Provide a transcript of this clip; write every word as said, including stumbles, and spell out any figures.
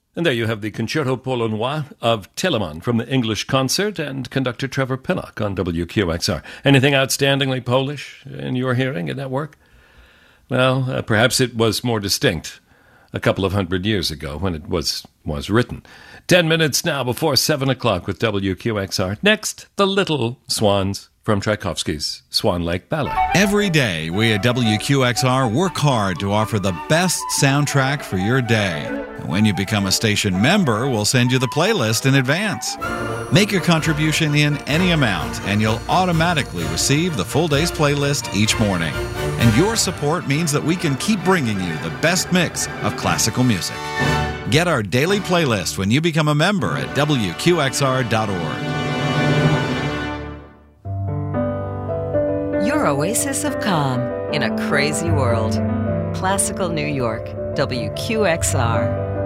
And there you have the Concerto Polonois of Telemann from the English Concert and conductor Trevor Pinnock on W Q X R. Anything outstandingly Polish in your hearing in that work? Well, uh, perhaps it was more distinct a couple of hundred years ago when it was was written. Ten minutes now before seven o'clock with W Q X R. Next, The Little Swans from Tchaikovsky's Swan Lake Ballet. Every day, we at W Q X R work hard to offer the best soundtrack for your day. And when you become a station member, we'll send you the playlist in advance. Make your contribution in any amount, and you'll automatically receive the full day's playlist each morning. And your support means that we can keep bringing you the best mix of classical music. Get our daily playlist when you become a member at W Q X R dot org. Your oasis of calm in a crazy world. Classical New York, W Q X R.